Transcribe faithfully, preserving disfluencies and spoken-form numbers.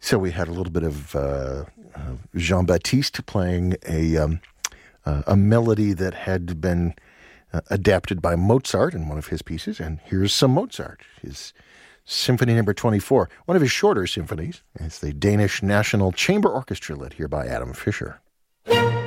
So we had a little bit of uh, uh, Jean-Baptiste playing a um, uh, a melody that had been uh, adapted by Mozart in one of his pieces. And here's some Mozart, his Symphony Number twenty-four, one of his shorter symphonies. It's the Danish National Chamber Orchestra, led here by Adam Fischer.